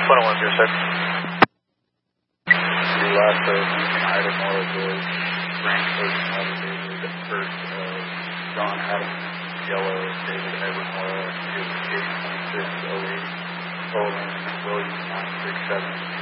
2106. The last using item was Frank Ocean David, first John Adams, yellow, David Edward Morrow, 2608, Olin Williams 967.